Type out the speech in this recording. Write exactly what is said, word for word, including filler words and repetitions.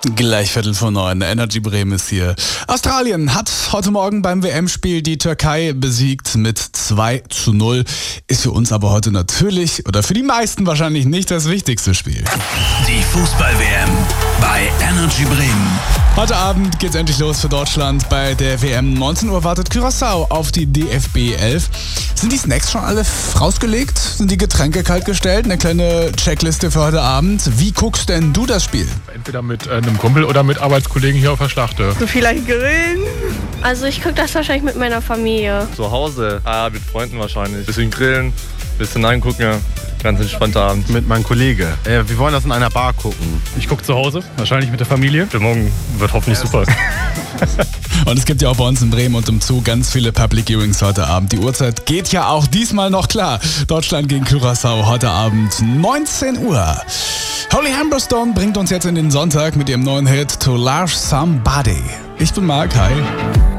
Gleich Viertel vor neun. Energy Bremen ist hier. Australien hat heute Morgen beim W M-Spiel die Türkei besiegt mit zwei zu null. Ist für uns aber heute natürlich oder für die meisten wahrscheinlich nicht das wichtigste Spiel. Die Fußball-W M bei Energy Bremen. Heute Abend geht's endlich los für Deutschland. Bei der W M neunzehn Uhr wartet Curaçao auf die D F B elf. Sind die Snacks schon alle rausgelegt? Sind die Getränke kaltgestellt? Eine kleine Checkliste für heute Abend. Wie guckst denn du das Spiel? Entweder mit äh, einem Kumpel oder mit Arbeitskollegen hier auf der Schlachte. So vielleicht grillen. Also ich gucke das wahrscheinlich mit meiner Familie. Zu Hause, ah, mit Freunden wahrscheinlich. Bisschen grillen, bisschen reingucken. Ganz entspannter Abend. Mit meinem Kollege. Äh, wir wollen das in einer Bar gucken. Ich gucke zu Hause, wahrscheinlich mit der Familie. Stimmung wird hoffentlich super. Und es gibt ja auch bei uns in Bremen und im Zoo ganz viele Public Viewings heute Abend. Die Uhrzeit geht ja auch diesmal noch klar. Deutschland gegen Curaçao heute Abend neunzehn Uhr. Holly Humberstone bringt uns jetzt in den Sonntag mit ihrem neuen Hit To Love Somebody. Ich bin Marc, hi.